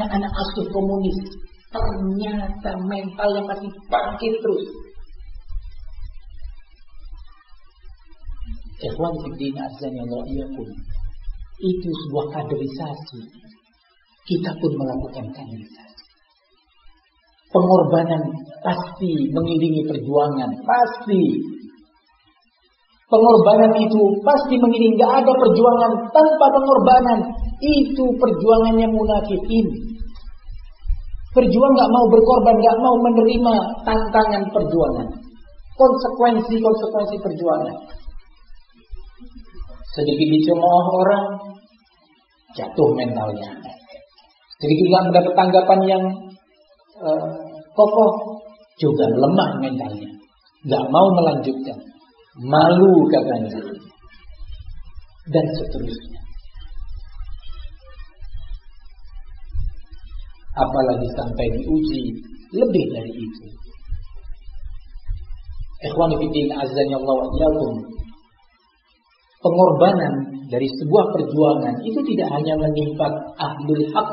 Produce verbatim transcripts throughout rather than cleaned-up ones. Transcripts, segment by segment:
anak-anak asuh komunis ternyata mentalnya masih bangkit terus. Ikhwan fillah azza wa jalla, itu sebuah kaderisasi. Kita pun melakukan kaderisasi. Pengorbanan pasti mengiringi perjuangan, pasti. Pengorbanan itu pasti mengiringi. Gak ada perjuangan tanpa pengorbanan. Itu perjuangannya munafikin. Berjuang gak mau berkorban, gak mau menerima tantangan perjuangan, konsekuensi-konsekuensi perjuangan. Sedikit dicemooh orang, jatuh mentalnya. Sedikit gak mendapat tanggapan yang uh, kokoh, juga lemah mentalnya. Gak mau melanjutkan, malu katanya, dan seterusnya. Apalagi sampai diuji lebih dari itu. Ikhwani fillah azza wa jalla, pengorbanan dari sebuah perjuangan itu tidak hanya menimpa ahlul haq.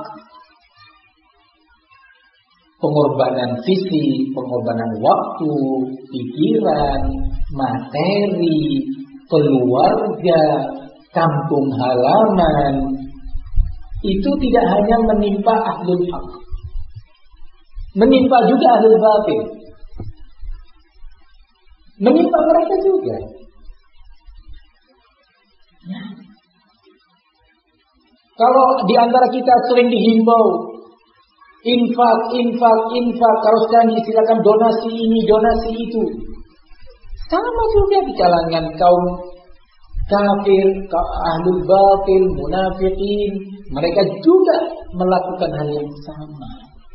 Pengorbanan fisik, pengorbanan waktu, pikiran, materi, keluarga, kampung halaman, itu tidak hanya menimpa ahlul haq, menimpa juga ahlul batil, menimpa mereka juga. Ya. Kalau di antara kita sering dihimbau infak, infak, infak, kalau sekarang silakan donasi ini, donasi itu, sama juga di kalangan kaum kafir, ahlul batil, munafikin, mereka juga melakukan hal yang sama.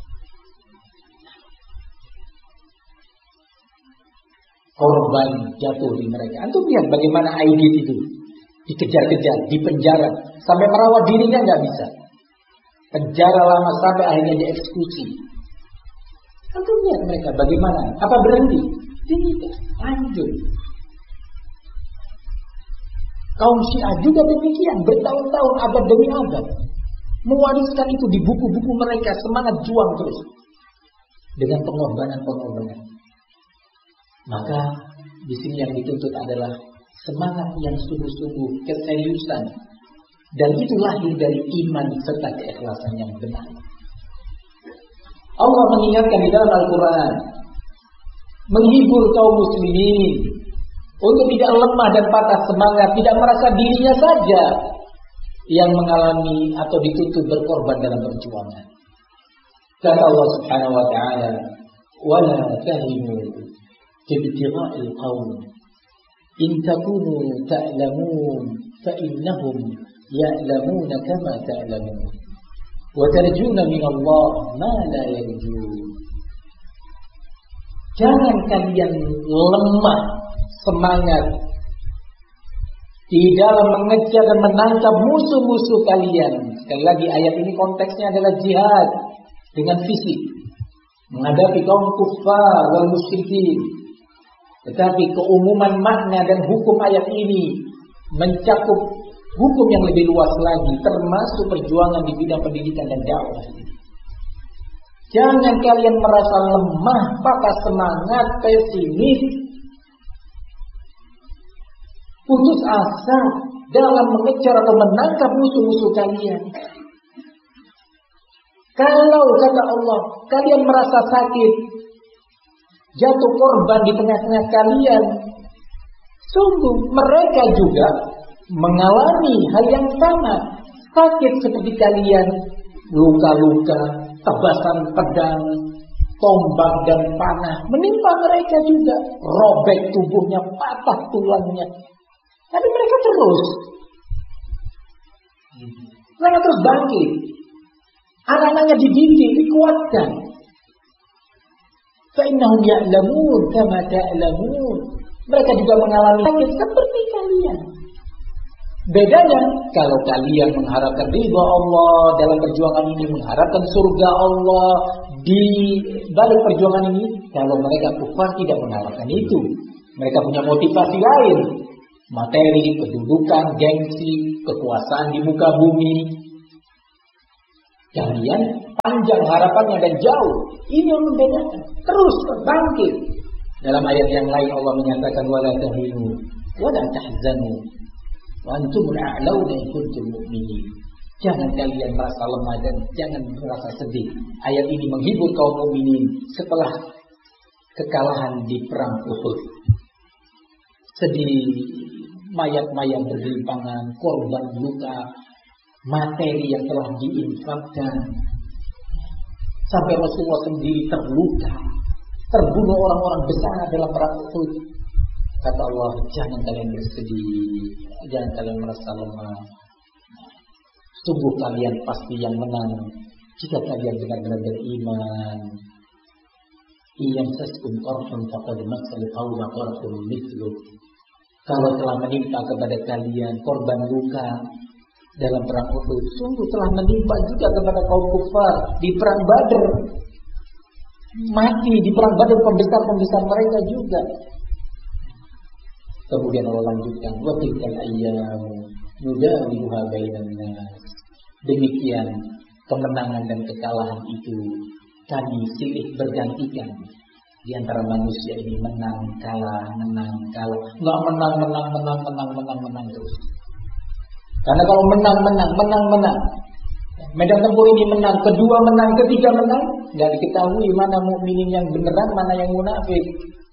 Korban jatuh di mereka. Antum lihat bagaimana Aidit itu dikejar-kejar, dipenjara, sampai merawat dirinya nggak bisa. Penjara lama sampai akhirnya dieksekusi. Antum lihat mereka bagaimana? Apa berhenti? Tidak, lanjut. Kaum Syiah juga demikian, bertahun-tahun, abad demi abad, mewariskan itu di buku-buku mereka, semangat juang terus dengan pengorbanan-pengorbanan. Maka di sini yang dituntut adalah semangat yang sungguh-sungguh, keseriusan, dan itu lahir dari iman serta keikhlasan yang benar. Allah mengingatkan di dalam Al-Quran, menghibur kaum muslimin untuk tidak lemah dan patah semangat, tidak merasa dirinya saja yang mengalami atau dituntut berkorban dalam perjuangan. Kata Allah Subhanahu wa taala, "Wala tahinu fi ibtigha'il qaum in takunu ta'lamun fa innahum ya'lamuna kama ta'lamun wa tarjuna min Allah ma la yarjun." Jangan kalian lemah semangat di dalam mengejar dan menangkap musuh-musuh kalian. Sekali lagi ayat ini konteksnya adalah jihad dengan fisik, menghadapi kaum kuffar wal musyrikin. Tetapi keumuman makna dan hukum ayat ini mencakup hukum yang lebih luas lagi, termasuk perjuangan di bidang pendidikan dan dakwah. Jangan kalian merasa lemah, patah semangat, pesimis, putus asa dalam mengejar atau menangkap musuh-musuh kalian. Kalau kata Allah, kalian merasa sakit, jatuh korban di tengah-tengah kalian, sungguh mereka juga mengalami hal yang sama, sakit seperti kalian, luka-luka, tebasan pedang, tombak dan panah menimpa mereka juga, robek tubuhnya, patah tulangnya. Tapi mereka terus, mereka terus bangkit. Anak-anaknya dididik, dikuatkan. Fa'innahum ya'lamun kama ta'lamun. Mereka juga mengalami sakit seperti kalian. Bedanya, kalau kalian mengharapkan ridha Allah dalam perjuangan ini, mengharapkan surga Allah di balik perjuangan ini, kalau mereka kufar tidak mengharapkan itu. Mereka punya motivasi lain. Materi, kedudukan, gengsi, kekuasaan di muka bumi. Kalian panjang harapannya dan jauh. Ini yang membedakan. Terus bangkit. Dalam ayat yang lain Allah menyatakan wala tahinu wala tahzanu wa antumul a'launa in kuntum mu'minin. Jangan kalian merasa lemah dan jangan merasa sedih. Ayat ini menghibur kaum mukminin setelah kekalahan di perang Uhud. Sedih, mayat-mayat bergelimpangan, korban luka, materi yang telah diinfakkan. Sampai Rasulullah sendiri terluka, terbunuh orang-orang besar dalam perang Uhud. Kata Allah, jangan kalian bersedih, jangan kalian merasa lemah. Sungguh kalian pasti yang menang jika kalian benar-benar beriman. Iyam saskum qarhun faqad massal qawma qarhun mithlu. Kalau telah menimpa kepada kalian korban luka dalam perang Uhud, sungguh telah menimpa juga kepada kaum kufar di perang Badar. Mati di perang Badar pembesar-pembesar mereka juga. Kemudian Allah lanjutkan, wa tilkal ayyamu nudawiluha bainan nas. Demikian kemenangan dan kekalahan itu kami silih bergantikan di antara manusia ini, menang kalah menang kalah, nggak menang menang menang menang menang menang terus. Karena kalau menang menang menang menang, medan tempur ini menang, kedua menang, ketiga menang, nggak diketahui mana mukminin yang beneran, mana yang munafik,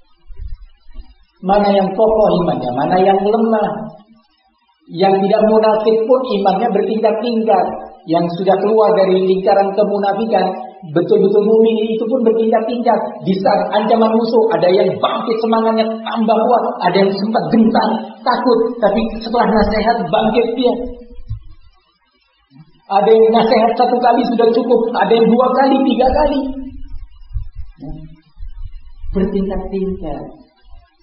mana yang kokoh imannya, mana yang lemah. Yang tidak munafik pun imannya bertingkat-tingkat. Yang sudah keluar dari lingkaran kemunafikan, betul-betul mukmin itu pun bertingkat-tingkat. Di saat ancaman musuh, ada yang bangkit semangatnya tambah kuat, ada yang sempat gentar, takut, tapi setelah nasihat bangkit dia. Ada yang nasihat satu kali sudah cukup, ada yang dua kali, tiga kali. Bertingkat-tingkat.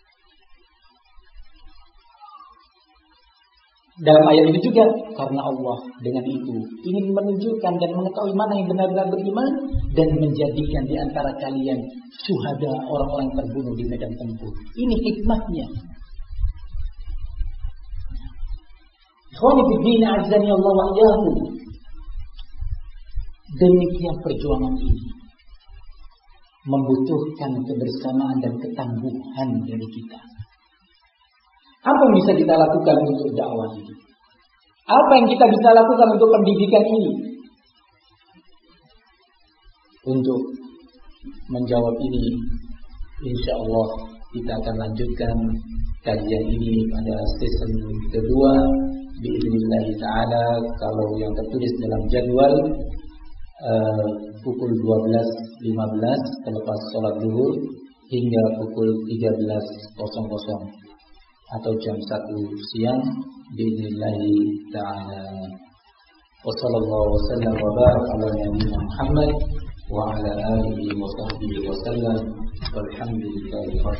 Dalam ayat ini juga, karena Allah dengan itu ingin menunjukkan dan mengetahui mana yang benar-benar beriman dan menjadikan di antara kalian syuhada, orang-orang terbunuh di medan tempur. Ini hikmahnya. Ikhwani fi din, azzani Allah wa iyyakum. Demikian perjuangan ini membutuhkan kebersamaan dan ketangguhan dari kita. Apa yang bisa kita lakukan untuk dakwah ini? Apa yang kita bisa lakukan untuk pendidikan ini? Untuk menjawab ini, insya Allah kita akan lanjutkan kajian ini pada season kedua. Biidznillah ta'ala, kalau yang tertulis dalam jadwal uh, pukul dua belas lima belas selepas sholat zuhur hingga pukul tiga belas atau jam satu siang biidznillah ta'ala. Wassallallahu wasallam wa baraka ala nabiyyina Muhammad wa ala alihi wa sahbihi wa sallam. Walhamdulillahi